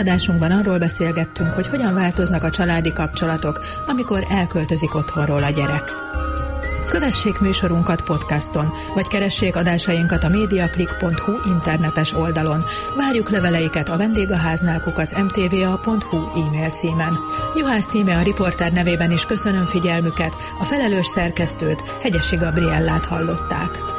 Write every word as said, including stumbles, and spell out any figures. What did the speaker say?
adásunkban arról beszélgettünk, hogy hogyan változnak a családi kapcsolatok, amikor elköltözik otthonról a gyerek. Kövessék műsorunkat podcaston, vagy keressék adásainkat a mediaclick pont hu internetes oldalon. Várjuk leveleiket a vendégháznál kukac em té vé á pont hu e-mail címen. Juhász Tíme a riporter nevében is köszönöm figyelmüket, a felelős szerkesztőt, Hegyesi Gabriellát hallották.